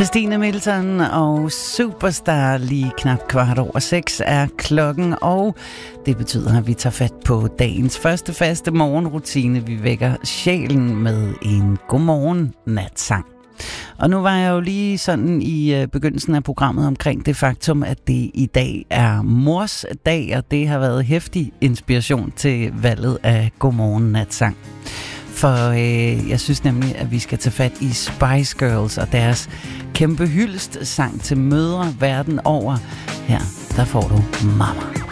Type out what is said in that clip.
Christine Milton og Superstar. Lige knap 6:15 er klokken, og det betyder, at vi tager fat på dagens første faste morgenrutine. Vi vækker sjælen med en godmorgen natsang. Og nu var jeg jo lige sådan i begyndelsen af programmet omkring det faktum, at det i dag er mors dag, og det har været heftig inspiration til valget af godmorgen natsang. For jeg synes nemlig, at vi skal tage fat i Spice Girls og deres kæmpe hyldest sang til mødre verden over. Her, der får du Mama.